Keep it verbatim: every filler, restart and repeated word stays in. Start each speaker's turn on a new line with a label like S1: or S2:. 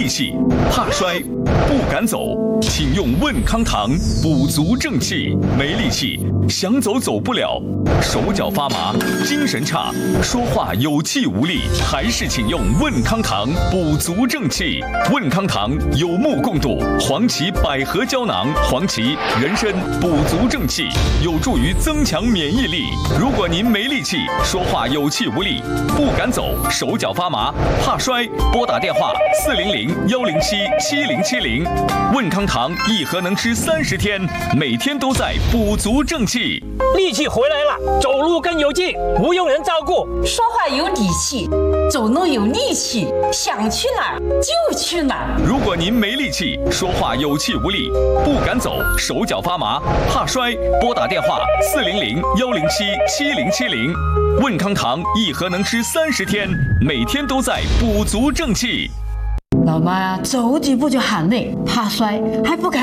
S1: 力气，怕摔，不敢走，请用问康堂补足正气。没力气，想走走不了，手脚发麻，精神差，说话有气无力，还是请用问康堂补足正气。问康堂有目共睹，黄芪百合胶囊，黄芪、人参补足正气，有助于增强免疫力。如果您没力气，说话有气无力，不敢走，手脚发麻，怕摔，拨打电话四零零幺零七七零七零。问康堂一盒能吃三十天，每天都在补足正气。
S2: 力气回来了，走路更有劲，不用人照顾，
S3: 说话有底气，走路有力气，想去哪儿就去哪儿。
S1: 如果您没力气，说话有气无力，不敢走，手脚发麻，怕摔，拨打电话四零零幺零七七零七零。问康堂一盒能吃三十天，每天都在补足正气。
S3: 老妈呀，走几步就喊累，怕摔，还不敢